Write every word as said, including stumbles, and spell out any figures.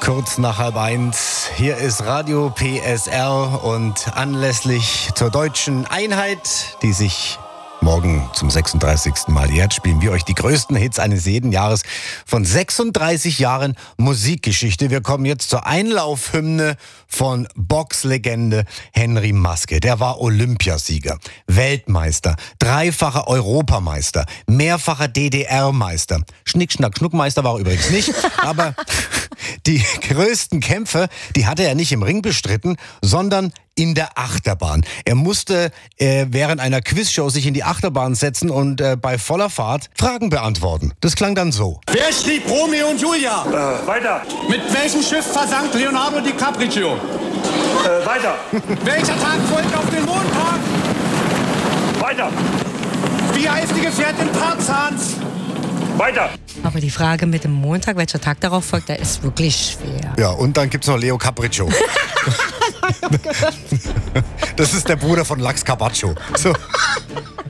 Kurz nach halb eins. Hier ist Radio P S R und anlässlich zur deutschen Einheit, die sich morgen zum sechsunddreißigsten Mal jährt, spielen wir euch die größten Hits eines jeden Jahres von sechsunddreißig Jahren Musikgeschichte. Wir kommen jetzt zur Einlaufhymne von Boxlegende Henry Maske. Der war Olympiasieger, Weltmeister, dreifacher Europameister, mehrfacher D D R-Meister. Schnick, Schnack, Schnuckmeister war er übrigens nicht, aber die größten Kämpfe, die hatte er nicht im Ring bestritten, sondern in der Achterbahn. Er musste äh, während einer Quizshow sich in die Achterbahn setzen und äh, bei voller Fahrt Fragen beantworten. Das klang dann so. Wer schrieb Romeo und Julia? Äh, weiter. Mit welchem Schiff versank Leonardo DiCaprio? Äh, weiter. Welcher Tag folgt auf den Montag? Weiter. Wie heißt die Gefährtin Tarzans? Weiter. Aber die Frage mit dem Montag, welcher Tag darauf folgt, der ist wirklich schwer. Ja, und dann gibt's noch Leo Capriccio. Das ist der Bruder von Lachs Carpaccio. So.